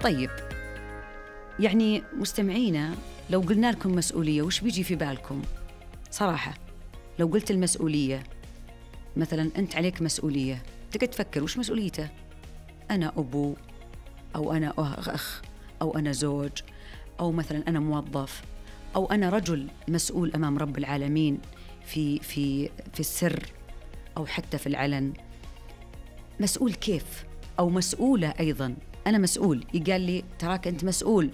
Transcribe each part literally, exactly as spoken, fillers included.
طيب يعني مستمعينا، لو قلنا لكم مسؤولية وش بيجي في بالكم؟ صراحة لو قلت المسؤولية مثلا أنت عليك مسؤولية، تقعد تفكر وش مسؤوليته؟ أنا أبو، أو أنا أخ، أو أنا زوج، أو مثلا أنا موظف، أو أنا رجل مسؤول أمام رب العالمين في في في السر أو حتى في العلن. مسؤول كيف؟ أو مسؤولة أيضا، أنا مسؤول، يقال لي تراك أنت مسؤول.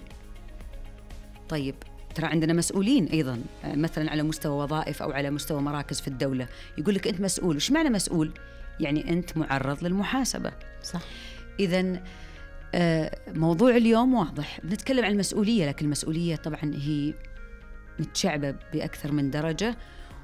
طيب ترى عندنا مسؤولين أيضا، مثلا على مستوى وظائف أو على مستوى مراكز في الدولة، يقول لك أنت مسؤول. وش معنى مسؤول؟ يعني أنت معرض للمحاسبة. صح. إذن موضوع اليوم واضح، بنتكلم عن المسؤولية، لكن المسؤولية طبعا هي متشعبة بأكثر من درجة.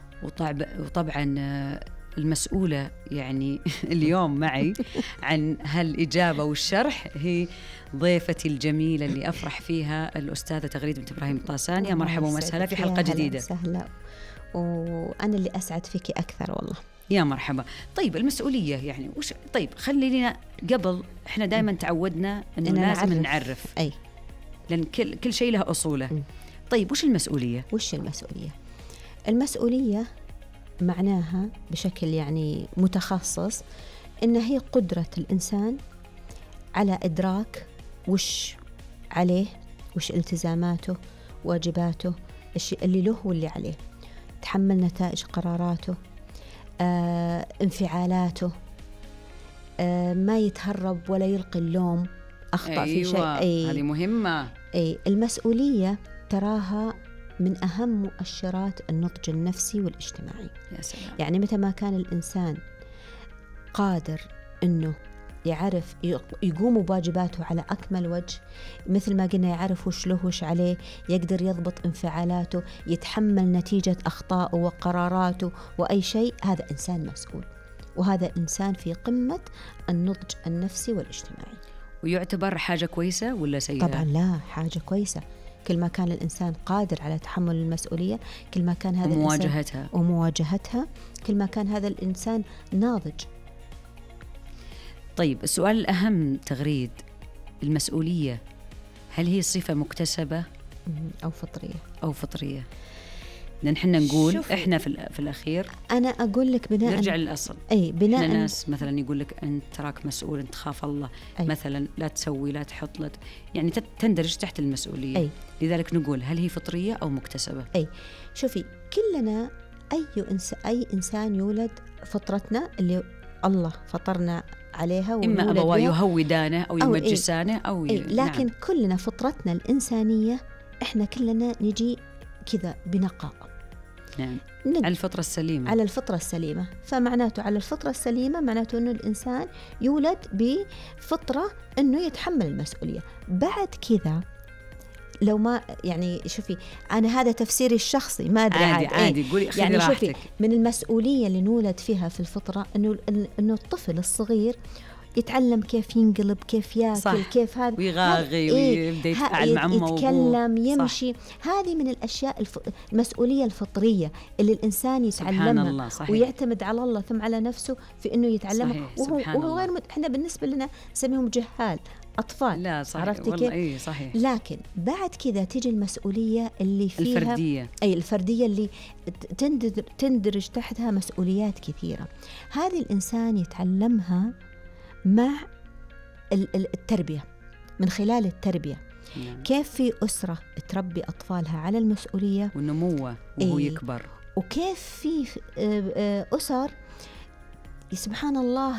وطبعا المسؤولة يعني اليوم معي عن هالإجابة والشرح هي ضيفتي الجميلة اللي أفرح فيها، الأستاذة تغريد بنت إبراهيم الطاساني. يا مرحبا ومسهلا في حلقة جديدة. سهلا، وأنا اللي أسعد فيك أكثر والله. يا مرحبا. طيب المسؤولية يعني وش؟ طيب خلينا قبل، إحنا دائما تعودنا إنه لازم نعرف. نعرف أي، لأن كل كل شيء له أصوله. م. طيب وش المسؤولية؟ وش المسؤولية؟ المسؤولية معناها بشكل يعني متخصص إن هي قدرة الإنسان على إدراك وش عليه، وش التزاماته، واجباته، الشيء اللي له واللي عليه، تحمل نتائج قراراته، آه، انفعالاته، آه، ما يتهرب ولا يلقي اللوم، أخطأ أيوة، في شيء. أي هذه مهمة. أي المسؤولية تراها من أهم مؤشرات النضج النفسي والاجتماعي. يا سلام. يعني متى ما كان الإنسان قادر إنه يعرف يقوم بواجباته على أكمل وجه، مثل ما قلنا يعرف وش له وش عليه، يقدر يضبط انفعالاته، يتحمل نتيجة أخطائه وقراراته وأي شيء، هذا إنسان مسؤول، وهذا إنسان في قمة النضج النفسي والاجتماعي. ويعتبر حاجة كويسة ولا سيئة؟ طبعا لا، حاجة كويسة. كل ما كان الإنسان قادر على تحمل المسؤولية، كل ما كان هذا ومواجهتها ومواجهتها كل ما كان هذا الإنسان ناضج. طيب السؤال الأهم تغريد، المسؤولية هل هي صفة مكتسبة أو فطرية؟ أو فطرية. لأن حنا نقول شوفي. إحنا في, في الأخير أنا أقول لك بناء نرجع للأصل. أي بناء إحنا ناس مثلا يقول لك أنت تراك مسؤول، أنت خاف الله. أي. مثلا لا تسوي، لا تحط، لا يعني تندرج تحت المسؤولية. أي. لذلك نقول هل هي فطرية أو مكتسبة؟ أي شوفي، كلنا أي إنسان أي إنسان يولد، فطرتنا اللي الله فطرنا عليها، إما أبواه يهودانه أو يمجسانه أو ي... لكن نعم. كلنا فطرتنا الإنسانية إحنا كلنا نجي كذا بنقاء. نعم. نج... على الفطرة السليمة. على الفطرة السليمة. فمعناته على الفطرة السليمة معناته إنه الإنسان يولد بفطرة إنه يتحمل المسؤولية. بعد كذا لو ما يعني شوفي، أنا هذا تفسيري الشخصي، ما أدري عادي عادي إيه. قولي يعني راحتك. شوفي، من المسؤولية اللي نولد فيها في الفطرة إنه إنه الطفل الصغير يتعلم كيف ينقلب، كيف ياكل، صح. كيف هذا ويغاغي ويبدأ يتفاعل مع أمه يتكلم يمشي. هذه من الأشياء الف... المسؤولية الفطرية اللي الإنسان يتعلمها ويعتمد على الله ثم على نفسه في إنه يتعلمها. وهو, وهو غير مت... إحنا بالنسبة لنا نسميهم جهال، أطفال. لا صحيح. عرفتي كيف؟ أيه صحيح. لكن بعد كذا تيجي المسؤولية اللي فيها الفردية. أي الفردية اللي تندرج, تندرج تحتها مسؤوليات كثيرة. هذه الإنسان يتعلمها مع التربية، من خلال التربية. نعم. كيف في أسرة تربي أطفالها على المسؤولية والنموة وهو إيه؟ يكبر. وكيف في أسر سبحان الله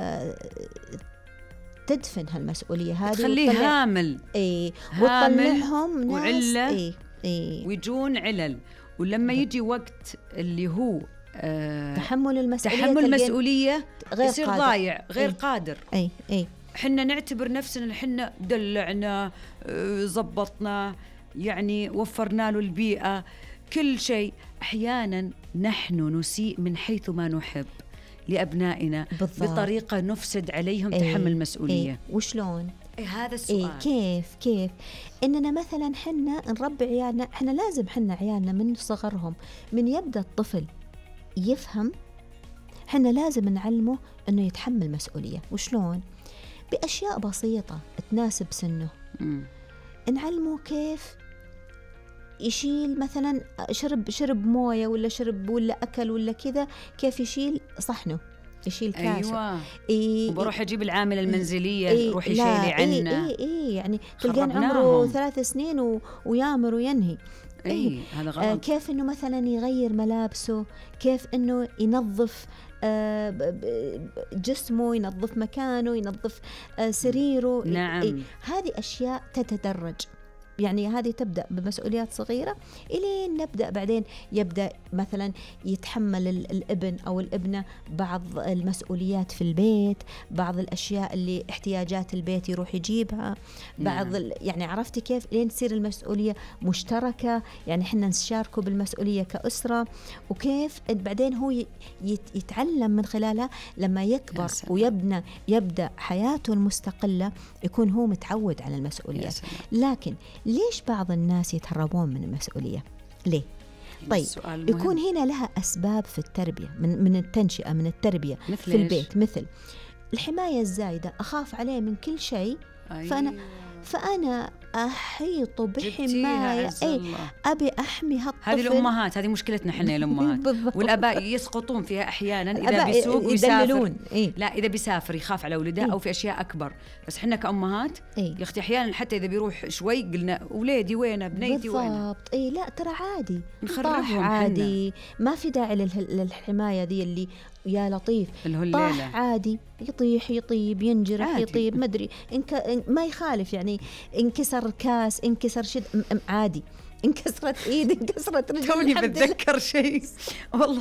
تدفن هالمسؤولية هذه، تخليه هامل. إيه؟ وتطلعهم ناس وعلة. إيه؟ إيه؟ ويجون علل. ولما يجي وقت اللي هو آه تحمل المسؤولية تحمل المسؤولية يصير ضايع، غير أي. قادر. أي أي حنا نعتبر نفسنا حنا دلعنا، زبطنا، يعني وفرنا له البيئة، كل شيء. أحيانا نحن نسيء من حيث ما نحب لأبنائنا بالضبط. بطريقة نفسد عليهم أي. تحمل المسؤولية. أي. وشلون؟ إيه هذا السؤال. إيه كيف كيف إننا مثلا حنا نربي عيالنا، حنا لازم حنا عيالنا من صغرهم، من يبدأ الطفل يفهم، حنا لازم نعلمه إنه يتحمل مسؤولية. وشلون؟ بأشياء بسيطة تناسب سنه. مم. نعلمه كيف يشيل مثلا شرب شرب موية ولا شرب ولا أكل ولا كذا، كيف يشيل صحنه، يشيل كاسه. أيوة. إيه وبروح أجيب العاملة المنزلية إيه روحي شيلي عنا. إيه إيه إيه يعني تلقين عمره ثلاث سنين و... ويامر وينهي. إيه, إيه هذا غلط. آه كيف إنه مثلا يغير ملابسه، كيف إنه ينظف آه جسمه، ينظف مكانه، ينظف آه سريره. نعم. إيه هذه أشياء تتدرج، يعني هذه تبدأ بمسؤوليات صغيرة إلين نبدأ بعدين يبدأ مثلا يتحمل الابن أو الابنة بعض المسؤوليات في البيت، بعض الأشياء اللي احتياجات البيت يروح يجيبها. بعض نعم. يعني عرفتي كيف لين تصير المسؤولية مشتركة، يعني إحنا نشاركه بالمسؤولية كأسرة، وكيف بعدين هو يتعلم من خلالها لما يكبر ويبنى يبدأ حياته المستقلة، يكون هو متعود على المسؤوليات. لكن ليش بعض الناس يتهربون من المسؤولية؟ ليه؟ طيب يكون هنا لها أسباب في التربية، من من التنشئة، من التربية في البيت، مثل الحماية الزايدة، أخاف عليه من كل شيء. أيوة. فأنا فأنا أحيط بحماية، أي أبي أحمي هالطفل. هذه الأمهات، هذه مشكلتنا إحنا الأمهات. والآباء يسقطون فيها أحيانا إذا بيسوق ويسافر. إيه؟ لا إذا بيسافر يخاف على أولده. إيه؟ أو في أشياء أكبر. بس إحنا كأمهات إيه؟ يا أختي أحيانا حتى إذا بيروح شوي قلنا أولادي وين، بنيتي وين. بالضبط. إيه لا ترى عادي، نخرجهم عادي، ما في داعي للحماية ذي اللي يا لطيف طاح عادي، يطيح يطيب ينجرح عادي. يطيب مدري إنك ما يخالف، يعني انكسر كاس انكسر شد عادي، انكسرت ايد انكسرت رجل. توني بتذكر شيء والله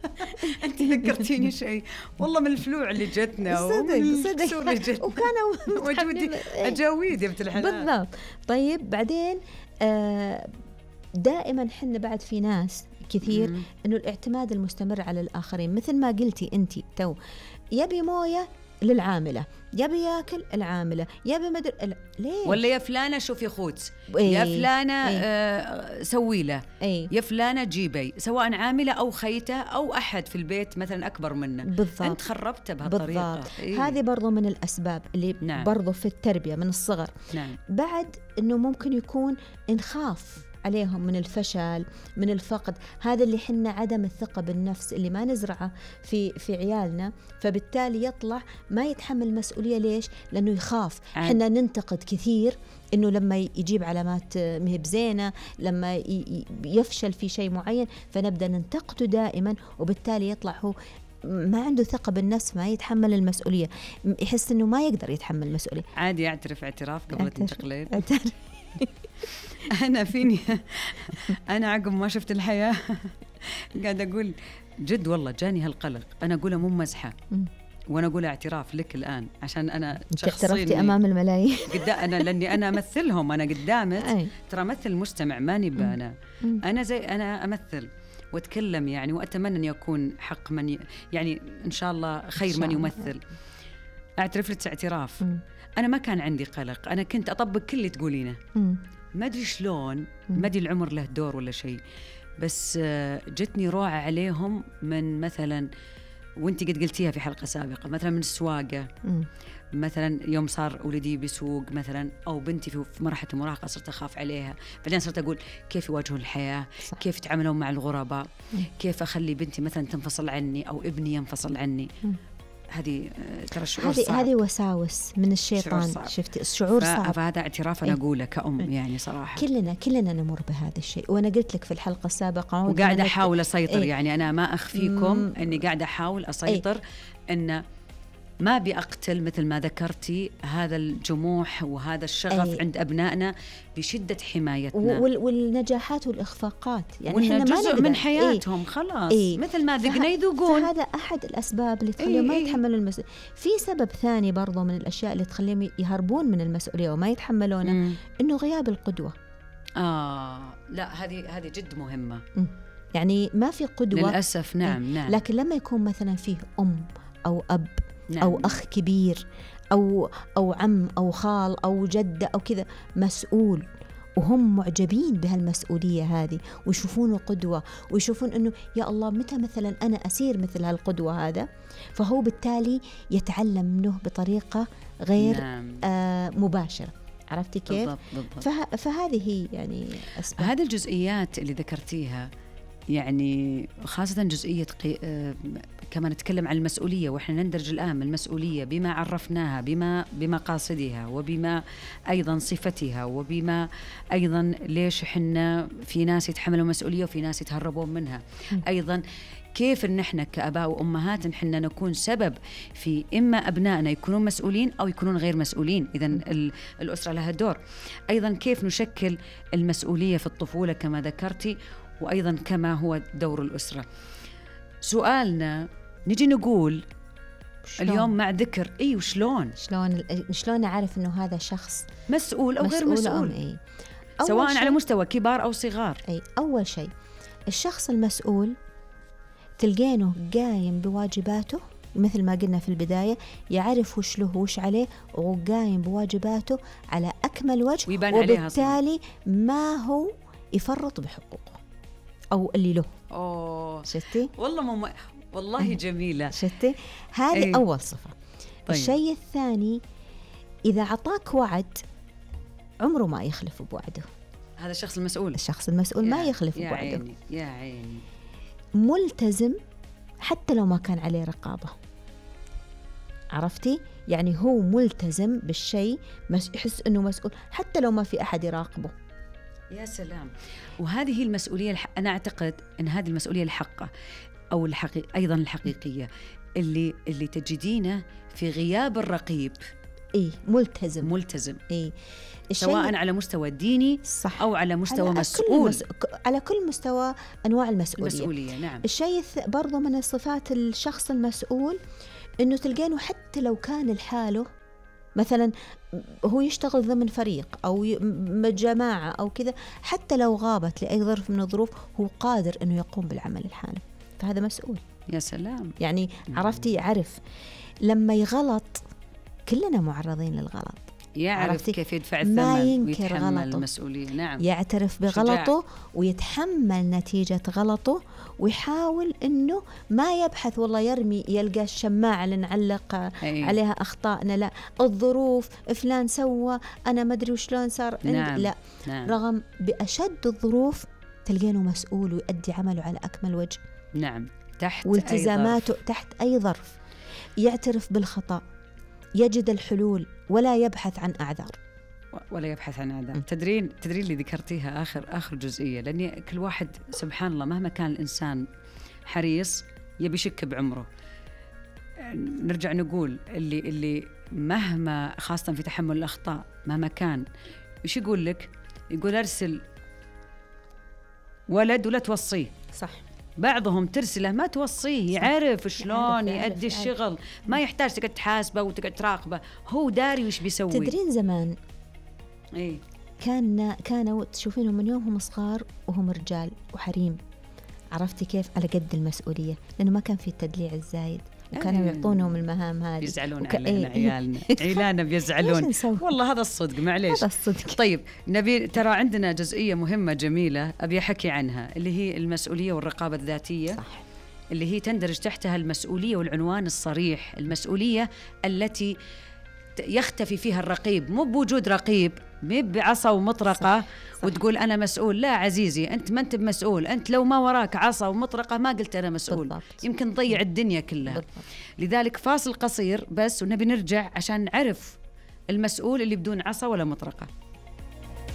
انت ذكرتيني شيء والله من الفلوع اللي جتنا صدق صدق وكانوا وجودي اجاويد يا بنت الحلال. بالضبط. طيب بعدين آه دائما حنا بعد في ناس كثير مم. إنه الاعتماد المستمر على الآخرين، مثل ما قلتي أنت تو، يبي موية للعاملة، يبي ياكل العاملة، يبي مدر ال... ليه؟ ولا يا فلانة شوفي خوت، ايه؟ يا فلانة ايه؟ آه سوي له، ايه؟ يا فلانة جيبي، سواء عاملة أو خيته أو أحد في البيت مثلا أكبر منه. بالضبط. أنت خربته بهالطريقة. ايه؟ هذه برضو من الأسباب اللي نعم. برضو في التربية من الصغر. نعم. بعد إنه ممكن يكون نخاف عليهم من الفشل، من الفقد، هذا اللي حنا عدم الثقة بالنفس اللي ما نزرعه في في عيالنا، فبالتالي يطلع ما يتحمل المسؤولية. ليش؟ لأنه يخاف. حنا ننتقد كثير إنه لما يجيب علامات مهب زينة، لما يفشل في شيء معين، فنبدأ ننتقده دائما، وبالتالي يطلع هو ما عنده ثقة بالنفس، ما يتحمل المسؤولية، يحس إنه ما يقدر يتحمل المسؤولية. عادي أعترف اعتراف قبل تنتقلين. أنا فيني أنا عقب ما شفت الحياة قاعد أقول جد والله جاني هالقلق. أنا أقوله مو مزحة، وأنا أقول اعتراف لك الآن عشان أنا اعترفتي أمام الملايين قدام أنا، لأني أنا أمثلهم، أنا قدامك ترى أمثل المجتمع، ماني بأنا أنا زي أنا أمثل وأتكلم يعني، وأتمنى أن يكون حق من ي... يعني إن شاء الله خير من يمثل. أعترف لك اعتراف. أنا ما كان عندي قلق، أنا كنت أطبق كل اللي تقولينه. ما أدري شلون، ما أدري العمر له دور ولا شيء، بس جتني روعة عليهم من مثلا، وانت قد قلتيها في حلقة سابقة، مثلا من السواقة. مثلا يوم صار ولدي بيسوق مثلا، أو بنتي في مرحلة المراهقة صرت أخاف عليها، بعدين صرت أقول كيف يواجهون الحياة، صح. كيف يتعاملون مع الغرباء، كيف أخلي بنتي مثلا تنفصل عني أو ابني ينفصل عني. هذه ترى شعور صعب، هذه وساوس من الشيطان. شفتي الشعور صعب. فهذا اعتراف أنا أقوله كأم يعني صراحة. كلنا كلنا نمر بهذا الشيء، وأنا قلت لك في الحلقة السابقة وقاعدة أحاول أسيطر. ايه؟ يعني أنا ما أخفيكم مم. أني قاعدة أحاول أسيطر. ايه؟ أن ما بأقتل مثل ما ذكرتي هذا الجموح وهذا الشغف أي. عند أبنائنا بشدة حمايتنا، والنجاحات والإخفاقات، يعني إحنا ما جزء من حياتهم. أي. خلاص أي. مثل ما ذقنا يذوقون. فهذا أحد الأسباب اللي تخليهم ما يتحملون المسؤولية. في سبب ثاني برضو من الأشياء اللي تخليهم يهربون من المسؤولية وما يتحملونها، إنه غياب القدوة. آه لا هذه هذه جد مهمة. م. يعني ما في قدوة للأسف. نعم. أي. نعم. لكن لما يكون مثلا فيه أم أو أب، نعم. أو أخ كبير أو أو عم أو خال أو جدة أو كذا مسؤول، وهم معجبين بهالمسؤولية هذه ويشوفونه قدوة، ويشوفون أنه يا الله متى مثلا أنا أسير مثل هالقدوة هذا، فهو بالتالي يتعلم منه بطريقة غير نعم. آه مباشرة. عرفتي كيف؟ بالضبط بالضبط. فه... فهذه هي يعني أسباب. هذه الجزئيات اللي ذكرتيها، يعني خاصة جزئية قي... آه... كما نتكلم عن المسؤولية، وإحنا ندرج الآن المسؤولية بما عرفناها، بما بمقاصدها، وبما أيضا صفتها، وبما أيضا ليش إحنا في ناس يتحملوا مسؤولية وفي ناس يتهربون منها. أيضا كيف إن إحنا كأباء وأمهات إحنا نكون سبب في إما أبنائنا يكونون مسؤولين أو يكونون غير مسؤولين، إذا الأسرة لها دور. أيضا كيف نشكل المسؤولية في الطفولة كما ذكرتي، وأيضا كما هو دور الأسرة. سؤالنا نجي نقول شلون؟ اليوم مع ذكر إيه وشلون شلون شلون أعرف إنه هذا شخص مسؤول أو غير مسؤول، إيه؟ سواء على مستوى كبار أو صغار. أي أول شيء الشخص المسؤول تلقينه قايم بواجباته مثل ما قلنا في البداية، يعرف وش له وش عليه وقايم بواجباته على أكمل وجه، وبالتالي ما هو يفرط بحقوقه أو اللي له. أوه شفتي؟ والله مم... والله جميلة. شفتي؟ هذه أي. أول صفة. طيب. الشيء الثاني إذا عطاك وعد عمره ما يخلف بوعده. هذا الشخص المسؤول. الشخص المسؤول ما يخلف يا بوعده. عيني يا عيني. ملتزم حتى لو ما كان عليه رقابة. عرفتي؟ يعني هو ملتزم بالشيء، يحس أنه مسؤول حتى لو ما في أحد يراقبه. يا سلام. وهذه هي المسؤولية الح... أنا أعتقد أن هذه المسؤولية الحقة أو الحقيقة أيضا الحقيقية اللي اللي تجدينه في غياب الرقيب. إيه ملتزم ملتزم إيه سواء على مستوى ديني صح. أو على مستوى على مسؤول مس... على كل مستوى أنواع المسؤولية. المسؤولية نعم. الشيء برضو من صفات الشخص المسؤول إنه تلقينه حتى لو كان لحاله، مثلا هو يشتغل ضمن فريق أو جماعة أو كذا، حتى لو غابت لأي ظرف من الظروف هو قادر إنه يقوم بالعمل الحالي، فهذا مسؤول. يا سلام. يعني عرفتي يعرف لما يغلط، كلنا معرضين للغلط، يعرف كيف يدفع الثمن ما ينكر ويتحمل غلطه. المسؤولية نعم. يعترف بغلطه شجاع. ويتحمل نتيجة غلطه، ويحاول إنه ما يبحث والله يرمي يلقى الشماعة اللي نعلق أيه. عليها أخطائنا، لا الظروف فلان سوى أنا ما أدري وشلون صار نعم. لا نعم. رغم بأشد الظروف تلقينه مسؤول ويؤدي عمله على أكمل وجه. نعم. تحت والتزاماته أي تحت أي ظرف، يعترف بالخطأ، يجد الحلول ولا يبحث عن أعذار. ولا يبحث عن أعذار. تدرين تدرين اللي ذكرتيها آخر آخر جزئية، لأن كل واحد سبحان الله مهما كان الإنسان حريص يبي يشك بعمره. نرجع نقول اللي اللي مهما خاصة في تحمل الأخطاء مهما كان، إيش يقول لك؟ يقول أرسل ولد ولا توصيه. صح. بعضهم ترسله ما توصيه، يعرف شلون يؤدي الشغل، ما يحتاج تقعد تحاسبه وتقعد تراقبه، هو داري وش بيسوي. تدرين زمان إيه؟ كان كانوا تشوفينهم من يومهم صغار وهم رجال وحريم، عرفتي كيف؟ على قد المسؤولية، لأنه ما كان في التدليع الزايد، وكانوا يعطونهم المهام هذه. بيزعلون وك... علينا عيالنا عيالنا بيزعلون والله. هذا الصدق معليش. هذا الصدق. طيب نبي ترى عندنا جزئية مهمة جميلة أبي أحكي عنها، اللي هي المسؤولية والرقابة الذاتية. صح. اللي هي تندرج تحتها المسؤولية والعنوان الصريح، المسؤولية التي يختفي فيها الرقيب، مو بوجود رقيب، مو بعصا ومطرقة. صح. صح. وتقول أنا مسؤول، لا عزيزي أنت ما أنت مسؤول، أنت لو ما وراك عصا ومطرقة ما قلت أنا مسؤول. بالضبط. يمكن تضيع الدنيا كلها. بالضبط. لذلك فاصل قصير بس ونبي نرجع عشان نعرف المسؤول اللي بدون عصا ولا مطرقة.